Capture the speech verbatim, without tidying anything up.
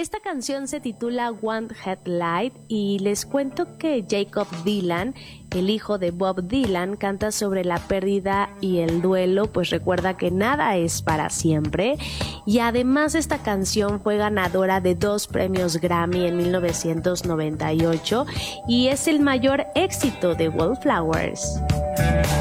Esta canción se titula One Headlight y les cuento que Jakob Dylan, el hijo de Bob Dylan, canta sobre la pérdida y el duelo, pues recuerda que nada es para siempre. Y además esta canción fue ganadora de dos premios Grammy en mil novecientos noventa y ocho y es el mayor éxito de Wallflowers.